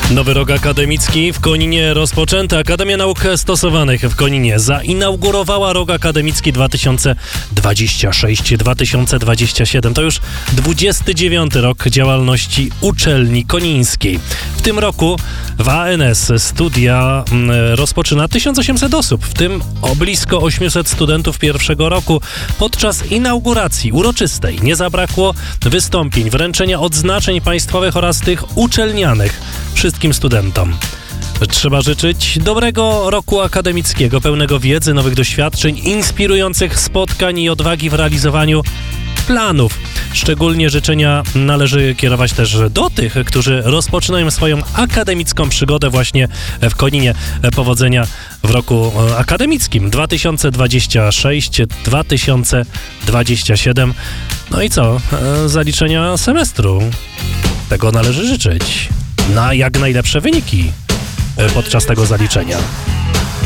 Nowy rok akademicki w Koninie rozpoczęty. Akademia Nauk Stosowanych w Koninie zainaugurowała rok akademicki 2026-2027. To już 29. rok działalności uczelni konińskiej. W tym roku w ANS studia rozpoczyna 1800 osób, w tym blisko 800 studentów pierwszego roku. Podczas inauguracji uroczystej nie zabrakło wystąpień, wręczenia odznaczeń państwowych oraz tych uczelnianych wszystkim studentom. Trzeba życzyć dobrego roku akademickiego, pełnego wiedzy, nowych doświadczeń, inspirujących spotkań i odwagi w realizowaniu planów. Szczególnie życzenia należy kierować też do tych, którzy rozpoczynają swoją akademicką przygodę właśnie w Koninie. Powodzenia w roku akademickim 2026-2027. No i co? Zaliczenia semestru. Tego należy życzyć. Na jak najlepsze wyniki podczas tego zaliczenia.